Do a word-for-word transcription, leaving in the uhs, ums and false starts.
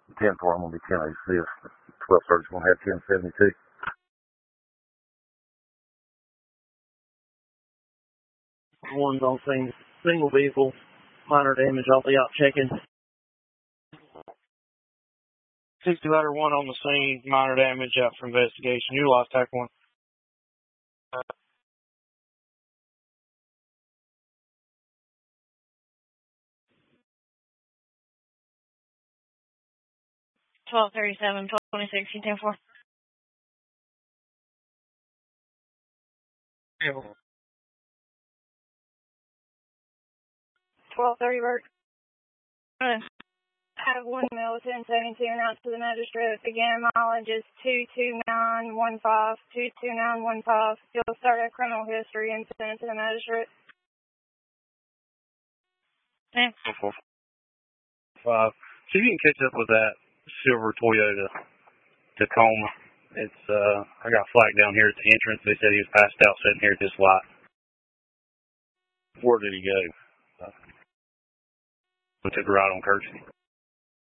ten four, I'm going to be ten eighty-six. twelve thirty is going to have ten seventy-two. One's on scene. Single vehicle, minor damage off the out checking. sixty letter one on the scene, minor damage out for investigation. Utilize T A C one. twelve thirty-seven, twelve twenty-six, ten four. twelve thirty work. Uh, have one mil ten seventy-two announced to the magistrate. Began mileage is two two nine one five, two two nine one five. You'll start a criminal history and send it to the magistrate. Yeah. four five. See if you can catch up with that silver Toyota Tacoma. It's, uh, I got flagged down here at the entrance. They said he was passed out sitting here at this light. Where did he go? Uh, we took a ride on courtesy.